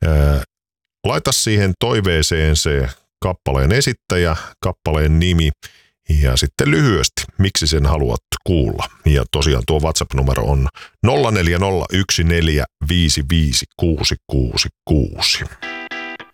Laita siihen toiveeseen se kappaleen esittäjä, kappaleen nimi ja sitten lyhyesti, miksi sen haluat kuulla. Ja tosiaan tuo WhatsApp-numero on 0401455666.